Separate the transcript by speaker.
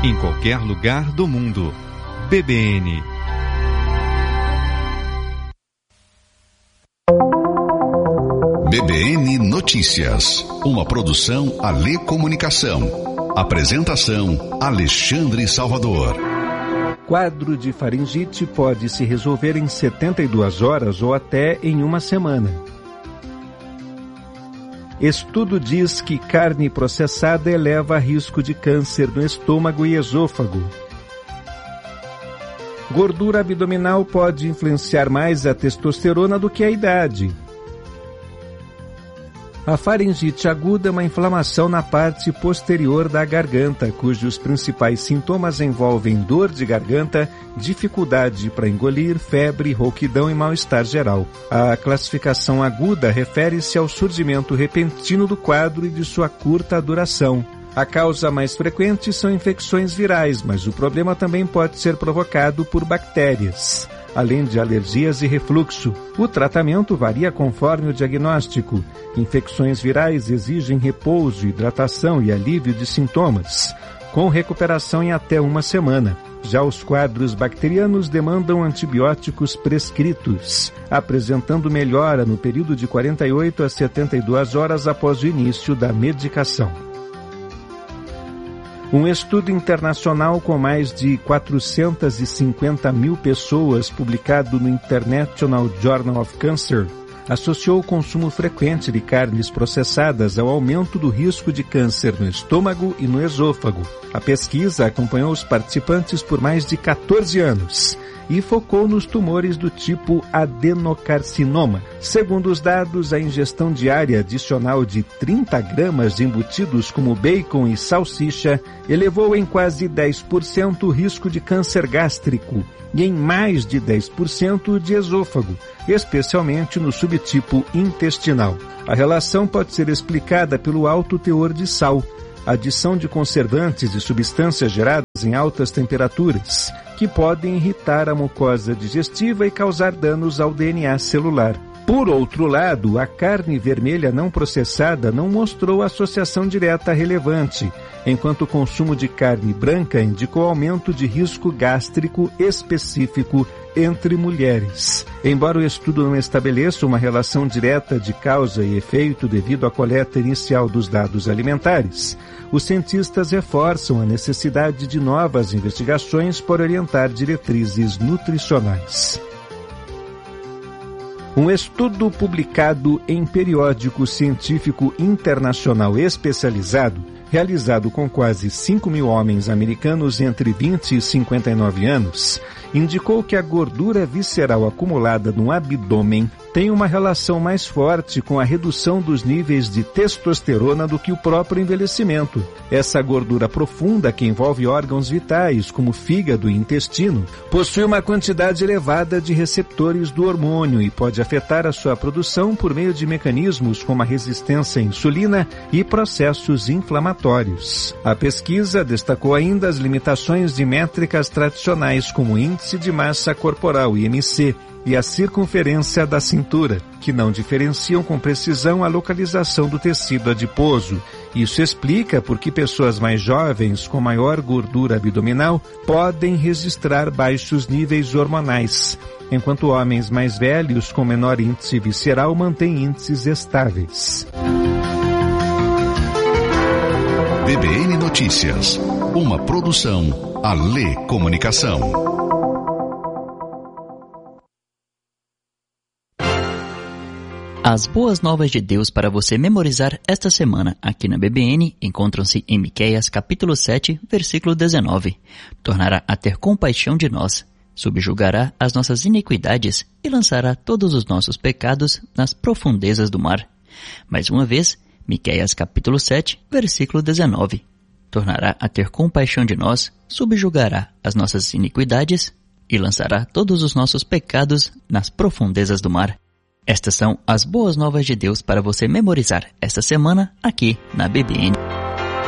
Speaker 1: em qualquer lugar do mundo. BBN.
Speaker 2: BBN Notícias, uma produção Alê Comunicação. Apresentação Alexandre Salvador.
Speaker 3: Quadro de faringite pode se resolver em 72 horas ou até em uma semana. Estudo diz que carne processada eleva risco de câncer no estômago e esôfago. Gordura abdominal pode influenciar mais a testosterona do que a idade. A faringite aguda é uma inflamação na parte posterior da garganta, cujos principais sintomas envolvem dor de garganta, dificuldade para engolir, febre, rouquidão e mal-estar geral. A classificação aguda refere-se ao surgimento repentino do quadro e de sua curta duração. A causa mais frequente são infecções virais, mas o problema também pode ser provocado por bactérias, além de alergias e refluxo. O tratamento varia conforme o diagnóstico. Infecções virais exigem repouso, hidratação e alívio de sintomas, com recuperação em até uma semana. Já os quadros bacterianos demandam antibióticos prescritos, apresentando melhora no período de 48 a 72 horas após o início da medicação. Um estudo internacional com mais de 450 mil pessoas, publicado no International Journal of Cancer, associou o consumo frequente de carnes processadas ao aumento do risco de câncer no estômago e no esôfago. A pesquisa acompanhou os participantes por mais de 14 anos e focou nos tumores do tipo adenocarcinoma. Segundo os dados, a ingestão diária adicional de 30 gramas de embutidos como bacon e salsicha elevou em quase 10% o risco de câncer gástrico e em mais de 10% de esôfago, especialmente no subtipo intestinal. A relação pode ser explicada pelo alto teor de sal, adição de conservantes e substâncias geradas em altas temperaturas, que podem irritar a mucosa digestiva e causar danos ao DNA celular. Por outro lado, a carne vermelha não processada não mostrou associação direta relevante, enquanto o consumo de carne branca indicou aumento de risco gástrico específico entre mulheres. Embora o estudo não estabeleça uma relação direta de causa e efeito devido à coleta inicial dos dados alimentares, os cientistas reforçam a necessidade de novas investigações para orientar diretrizes nutricionais. Um estudo publicado em periódico científico internacional especializado, realizado com quase 5 mil homens americanos entre 20 e 59 anos, indicou que a gordura visceral acumulada no abdômen tem uma relação mais forte com a redução dos níveis de testosterona do que o próprio envelhecimento. Essa gordura profunda, que envolve órgãos vitais, como fígado e intestino, possui uma quantidade elevada de receptores do hormônio e pode afetar a sua produção por meio de mecanismos como a resistência à insulina e processos inflamatórios. A pesquisa destacou ainda as limitações de métricas tradicionais como o índice de massa corporal, IMC, e a circunferência da cintura, que não diferenciam com precisão a localização do tecido adiposo. Isso explica por que pessoas mais jovens com maior gordura abdominal podem registrar baixos níveis hormonais, enquanto homens mais velhos com menor índice visceral mantêm índices estáveis.
Speaker 2: BBN Notícias, uma produção Alê Comunicação.
Speaker 4: As boas novas de Deus para você memorizar esta semana aqui na BBN encontram-se em Miqueias capítulo 7, versículo 19. Tornará a ter compaixão de nós, subjugará as nossas iniquidades e lançará todos os nossos pecados nas profundezas do mar. Mais uma vez, Miqueias capítulo 7, versículo 19. Tornará a ter compaixão de nós, subjugará as nossas iniquidades e lançará todos os nossos pecados nas profundezas do mar. Estas são as boas novas de Deus para você memorizar esta semana aqui na BBN.